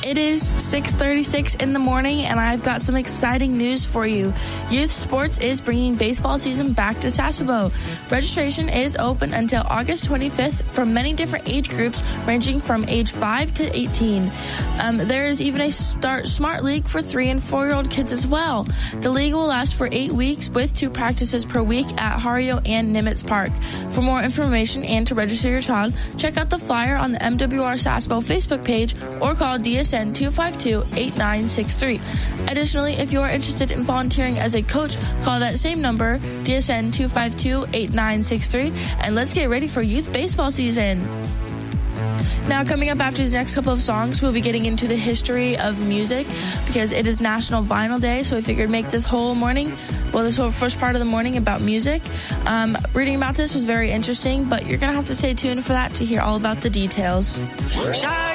It is 6:36 in the morning, and I've got some exciting news for you. Youth Sports is bringing baseball season back to Sasebo. Registration is open until August 25th for many different age groups, ranging from age 5 to 18. There is even a Start Smart League for 3 and 4-year-old kids as well. The league will last for 8 weeks with 2 practices per week at Hario and Nimitz Park. For more information and to register your child, check out the flyer on the MWR Sasebo Facebook page or call DSN 252-8963. Additionally, if you are interested in volunteering as a coach, call that same number, DSN 252-8963, and let's get ready for youth baseball season. Now, coming up after the next couple of songs, we'll be getting into the history of music because it is National Vinyl Day, so we figured make this whole first part of the morning about music. Reading about this was very interesting, but you're going to have to stay tuned for that to hear all about the details.